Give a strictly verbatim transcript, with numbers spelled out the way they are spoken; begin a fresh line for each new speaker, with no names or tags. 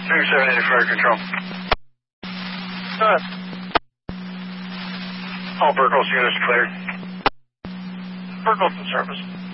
three seven eight fire control.
Good.
All Burkles units cleared.
Burkles in service.